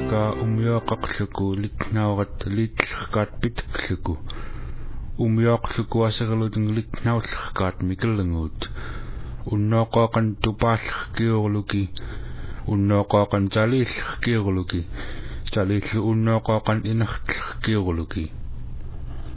ka umioqaqluku litnaurat liitlerkaat pitakluku umioqluku aserluting litnaullerkaat mikellenguut unnoqaqan tupaallerkiurluki unnoqaqan taliillerkiurluki taliillu unnoqaqan inertlerkiurluki